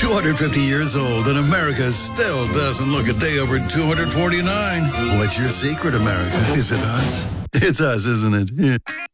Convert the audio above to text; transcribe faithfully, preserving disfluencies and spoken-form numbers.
two hundred fifty years old, and America still doesn't look a day over two hundred forty-nine. What's your secret, America? Is it us? It's us, isn't it?